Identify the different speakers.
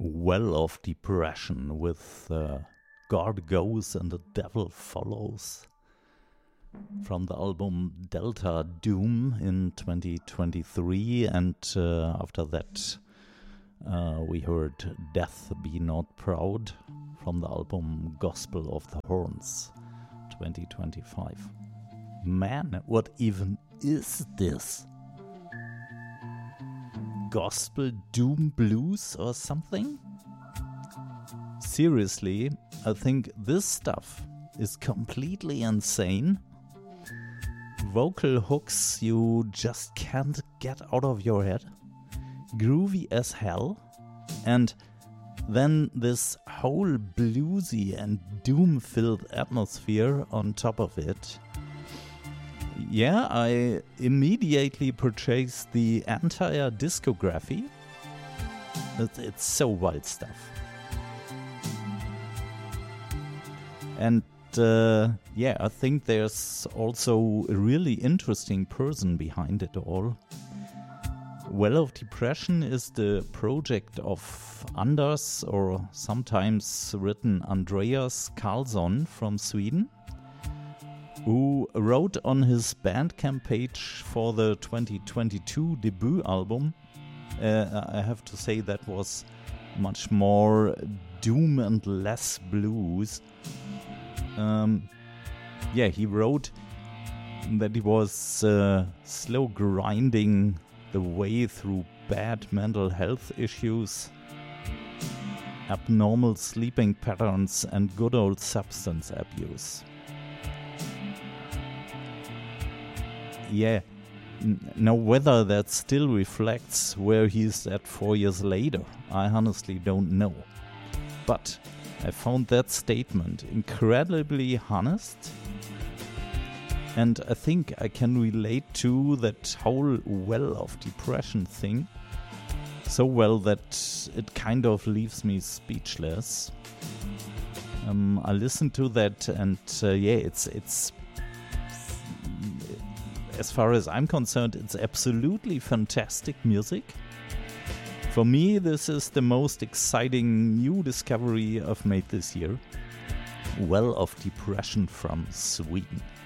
Speaker 1: Well of Depression with God Goes and the Devil Follows from the album Delta Doom in 2023, and after that we heard Death Be Not Proud from the album Gospel of the Horns 2025. Man, what even is this? Gospel doom blues or something? Seriously, I think this stuff is completely insane. Vocal hooks you just can't get out of your head. Groovy as hell. And then this whole bluesy and doom-filled atmosphere on top of it. Yeah, I immediately purchased the entire discography. It's so wild stuff. And yeah, I think there's also a really interesting person behind it all. Well of Depression is the project of Anders, or sometimes written Andreas Karlsson from Sweden, who wrote on his Bandcamp page for the 2022 debut album. I have to say that was much more doom and less blues. Yeah, he wrote that he was slow grinding the way through bad mental health issues, abnormal sleeping patterns, and good old substance abuse. Yeah, now whether that still reflects where he's at 4 years later, I honestly don't know. But I found that statement incredibly honest, and I think I can relate to that whole well of depression thing so well that it kind of leaves me speechless. I listened to that, and yeah, it's as far as I'm concerned, it's absolutely fantastic music. For me, this is the most exciting new discovery I've made this year. Well of Depression from Sweden.